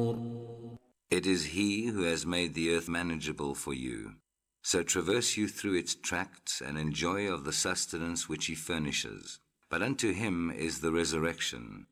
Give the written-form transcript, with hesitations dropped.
It is He who has made the earth manageable for you. So traverse you through its tracts and enjoy of the sustenance which He furnishes. But unto Him is the resurrection,